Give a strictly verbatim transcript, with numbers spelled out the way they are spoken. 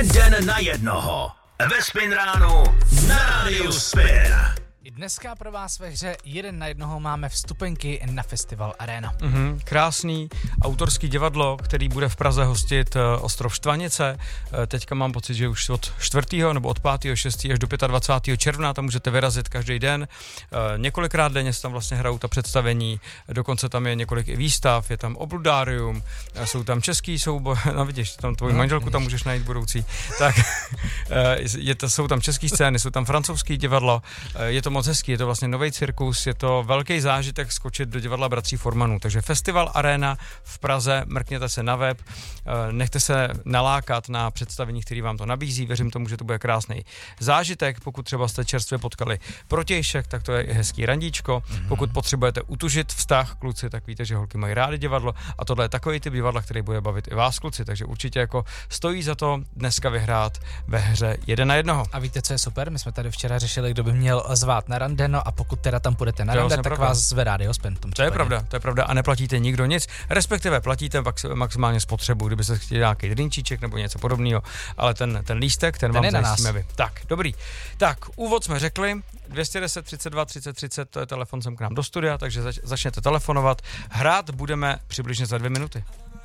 Den na jednoho. Ve Spin ránu na rádiu Spin. I dneska pro vás ve hře jeden na jednoho máme vstupenky na Festival Arena. Mm-hmm, krásný autorský divadlo, který bude v Praze hostit uh, Ostrov Štvanice. Uh, teďka mám pocit, že už od čtvrtého nebo od pátého šestého až do dvacátého pátého června tam můžete vyrazit každý den. Uh, několikrát denně se tam vlastně hrajou ta představení, dokonce tam je několik i výstav, je tam obludárium, uh, jsou tam český soubor, no vidíš, tam tvoji no, manželku vidíš. Tam můžeš najít budoucí. Tak, uh, je to, jsou tam český scény, jsou tam francouzský divadlo, uh, je to moc hezký, je to vlastně nový cirkus, je to velký zážitek skočit do divadla Bratří Formanů. Takže Festival Arena v Praze, mrkněte se na web, nechte se nalákat na představení, který vám to nabízí, věřím tomu, že to bude krásný zážitek. Pokud třeba jste čerstvě potkali protějšek, tak to je hezký randíčko. Mm-hmm. Pokud potřebujete utužit vztah kluci, tak víte, že holky mají rády divadlo a tohle je takový typ divadla, který bude bavit i vás kluci, takže určitě jako stojí za to dneska vyhrát ve hře jeden na jednoho. A víte, co je super? My jsme tady včera řešili, kdo by měl zvát na rande, no a pokud teda tam půjdete na rande, vlastně tak pravda. Vás zve rádio Spin. To je pravda, to je pravda a neplatíte nikdo nic, respektive platíte maximálně spotřebu, kdyby se chtěli nějaký drinčíček nebo něco podobného, ale ten, ten lístek, ten, ten vám zajistíme vy. Tak, dobrý. Tak, úvod jsme řekli, dvě stě deset třicet dva třicet třicet, to je telefon sem k nám do studia, takže zač- začněte telefonovat. Hrát budeme přibližně za dvě minuty.